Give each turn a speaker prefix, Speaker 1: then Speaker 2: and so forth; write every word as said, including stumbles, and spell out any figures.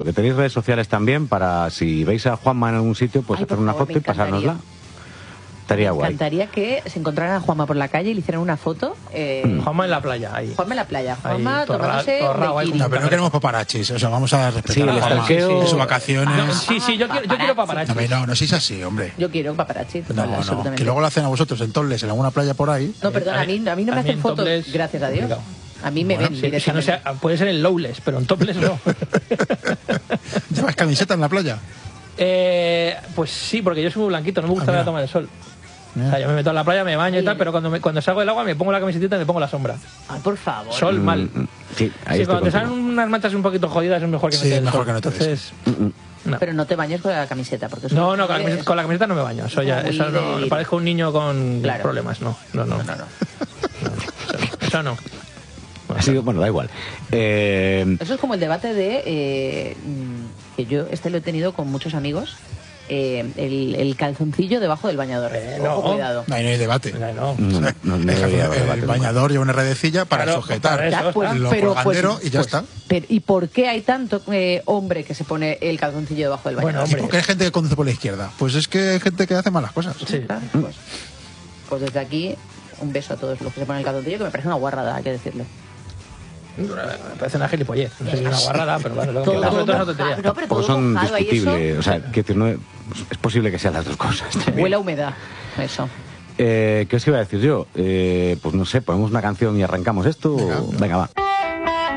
Speaker 1: que tenéis redes sociales también para si veis a Juanma en algún sitio, pues
Speaker 2: Ay,
Speaker 1: hacer
Speaker 2: por
Speaker 1: una
Speaker 2: favor,
Speaker 1: foto
Speaker 2: me
Speaker 1: y pasárnosla. Estaría
Speaker 2: Me
Speaker 1: guay.
Speaker 2: encantaría que se encontraran a Juanma por la calle y le hicieran una foto. Eh,
Speaker 3: Juanma en la playa, ahí.
Speaker 2: Juanma en la playa. Juanma
Speaker 3: Ahí, torra-
Speaker 2: tomándose
Speaker 3: torrao,
Speaker 2: un
Speaker 3: ahí
Speaker 2: daiquiri.
Speaker 4: No, pero no queremos paparachis, o sea, vamos a respetar
Speaker 1: Sí, el
Speaker 4: a Juanma,
Speaker 1: stalkeo-
Speaker 4: sus vacaciones.
Speaker 3: No, sí, sí, yo quiero, yo quiero paparazzi.
Speaker 4: No, hombre, no, no seáis así, hombre.
Speaker 2: Yo quiero paparazzi.
Speaker 4: No,
Speaker 2: total,
Speaker 4: no,
Speaker 2: absolutamente.
Speaker 4: que luego lo hacen a vosotros en Tolles, en alguna playa por ahí.
Speaker 2: No, perdón, a mí, a mí no me
Speaker 3: a mí
Speaker 2: hacen
Speaker 3: en
Speaker 2: fotos,
Speaker 3: topless,
Speaker 2: gracias a Dios.
Speaker 3: complicado.
Speaker 2: A mí me
Speaker 4: Bueno,
Speaker 2: ven
Speaker 3: Sí, si no
Speaker 2: directamente.
Speaker 3: sea, puede ser en lowless, pero en topless no.
Speaker 4: ¿Llevas camiseta en la playa?
Speaker 3: eh, pues sí, porque yo soy muy blanquito, no me gusta
Speaker 4: Ah,
Speaker 3: la
Speaker 4: mira.
Speaker 3: toma del sol. O sea, yo me meto en la playa, me baño y tal, pero cuando, me, cuando salgo del agua me pongo la camiseta y me pongo la sombra.
Speaker 2: Ay, por favor.
Speaker 3: Sol, mal.
Speaker 1: Mm, Sí, ahí
Speaker 3: Sí,
Speaker 1: estoy
Speaker 3: cuando te
Speaker 1: contigo.
Speaker 3: salen unas manchas un poquito jodidas es mejor que no
Speaker 4: Sí,
Speaker 3: te des
Speaker 4: mejor
Speaker 3: sol.
Speaker 4: que no te des.
Speaker 3: Entonces, no.
Speaker 2: Pero no te bañes con la camiseta. Porque eso
Speaker 3: No, no, con la,
Speaker 2: es-
Speaker 3: camiseta, con la camiseta no me baño. Eso, ya,
Speaker 2: muy
Speaker 3: eso no,
Speaker 2: de-
Speaker 3: parezco un niño con
Speaker 2: Claro.
Speaker 3: problemas. No, no, no.
Speaker 2: No, no, no.
Speaker 3: Eso no.
Speaker 1: Ha sido- bueno, da igual. Eh,
Speaker 2: Eso es como el debate de... eh, mm, que yo este lo he tenido con muchos amigos. eh, el, el calzoncillo debajo del bañador.
Speaker 3: Eh,
Speaker 2: Ojo,
Speaker 3: no.
Speaker 2: cuidado.
Speaker 4: No, ahí no hay debate.
Speaker 3: No, no.
Speaker 1: no, no, no
Speaker 4: El,
Speaker 1: debería haber debate
Speaker 4: el
Speaker 1: nunca.
Speaker 4: bañador lleva una redecilla para
Speaker 3: Claro,
Speaker 4: sujetar
Speaker 3: para eso
Speaker 2: Ya, pues,
Speaker 4: lo
Speaker 2: pero,
Speaker 4: colgandero
Speaker 2: pues,
Speaker 4: y ya
Speaker 2: pues,
Speaker 4: está.
Speaker 2: pero, ¿y por qué hay tanto eh, hombre que se pone el calzoncillo debajo del
Speaker 3: Bueno,
Speaker 2: bañador?
Speaker 3: hombre.
Speaker 4: Porque hay gente que conduce por la izquierda. Pues es que hay gente que hace malas cosas.
Speaker 3: Sí.
Speaker 2: Claro, pues, pues desde aquí, un beso a todos los que se ponen el calzoncillo, que me parece una guarrada, hay que decirlo.
Speaker 3: Me parece una gilipollez. No sé si es una guarrada, pero bueno, lo que
Speaker 2: Todo
Speaker 3: pasa es una
Speaker 2: mojado,
Speaker 3: tontería.
Speaker 2: no, pero
Speaker 1: Porque
Speaker 2: todo
Speaker 1: son
Speaker 2: mojado, ahí eso
Speaker 1: discutibles. O sea, quiero decir, no es, es posible que sean las dos cosas.
Speaker 2: huele a humedad, eso.
Speaker 1: Eh, ¿Qué os iba a decir yo? Eh, pues no sé, ponemos una canción y arrancamos esto.
Speaker 4: Venga.
Speaker 1: Venga, va.